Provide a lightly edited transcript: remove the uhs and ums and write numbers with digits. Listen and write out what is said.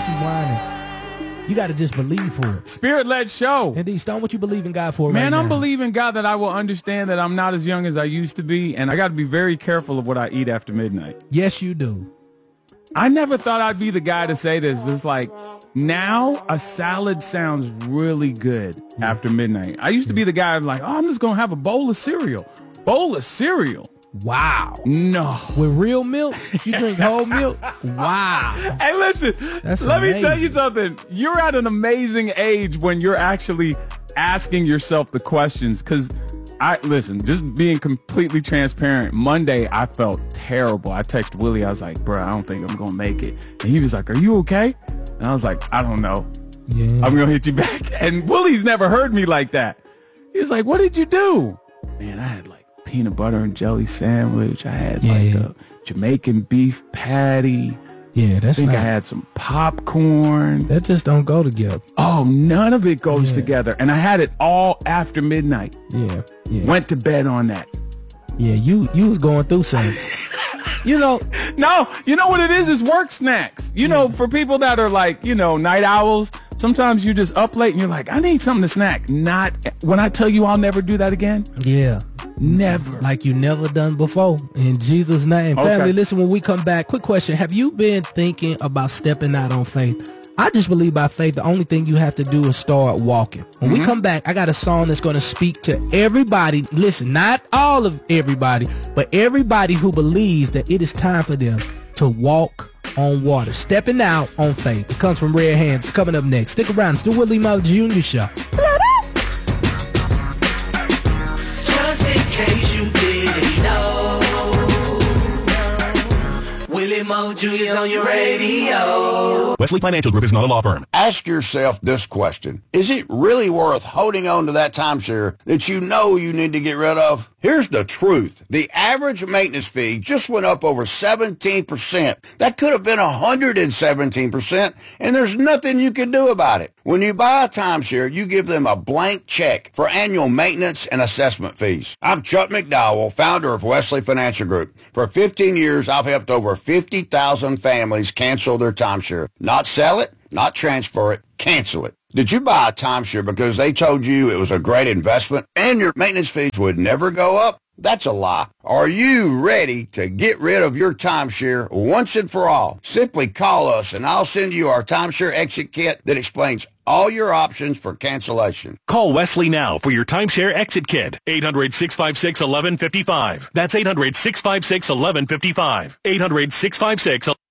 Quincy Winans. You got to just believe for it. Spirit-led show. Indeed, Stone, what you believe in God for Man, right I'm now? believing God that I will understand that I'm not as young as I used to be, and I got to be very careful of what I eat after midnight. Yes, you do. I never thought I'd be the guy to say this, but it's like, now a salad sounds really good after midnight. I used to be the guy like, oh, I'm just going to have a bowl of cereal. Bowl of cereal. Wow. No. With real milk? You drink whole milk? Wow. Hey, listen, let me tell you something. You're at an amazing age when you're actually asking yourself the questions. Because, just being completely transparent, Monday I felt terrible. I texted Willie. I was like, bro, I don't think I'm going to make it. And he was like, are you okay? And I was like, I don't know. Yeah. I'm going to hit you back. And Willie's never heard me like that. He was like, what did you do? Man, I had like peanut butter and jelly sandwich. I had a Jamaican beef patty. Yeah, that's I think I had some popcorn. That just don't go together. Oh, none of it goes together. And I had it all after midnight. Yeah. Went to bed on that. Yeah, you was going through something. No, you know what it is? It's work snacks. You know, for people that are like, night owls, sometimes you just up late and you're like, I need something to snack. Not when I tell you I'll never do that again. Yeah. Never. Like you never done before. In Jesus' name. Okay. Family, listen, when we come back, quick question. Have you been thinking about stepping out on faith? I just believe by faith, the only thing you have to do is start walking. When we come back, I got a song that's going to speak to everybody. Listen, not all of everybody, but everybody who believes that it is time for them to walk on water. Stepping out on faith. It comes from Red Hands. Coming up next. Stick around. It's the Willie Muller Jr. Show. Just in case you didn't know, Willie Muller Jr. is on your radio. Wesley Financial Group is not a law firm. Ask yourself this question. Is it really worth holding on to that timeshare that you know you need to get rid of? Here's the truth. The average maintenance fee just went up over 17%. That could have been 117%, and there's nothing you can do about it. When you buy a timeshare, you give them a blank check for annual maintenance and assessment fees. I'm Chuck McDowell, founder of Wesley Financial Group. For 15 years, I've helped over 50,000 families cancel their timeshare. Not sell it, not transfer it, cancel it. Did you buy a timeshare because they told you it was a great investment and your maintenance fees would never go up? That's a lie. Are you ready to get rid of your timeshare once and for all? Simply call us and I'll send you our timeshare exit kit that explains all your options for cancellation. Call Wesley now for your timeshare exit kit. 800-656-1155. That's 800-656-1155. 800-656-1155.